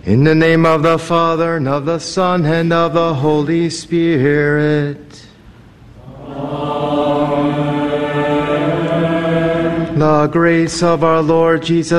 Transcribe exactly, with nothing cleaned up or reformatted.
In the name of the Father, and of the Son, and of the Holy Spirit. Amen. The grace of our Lord Jesus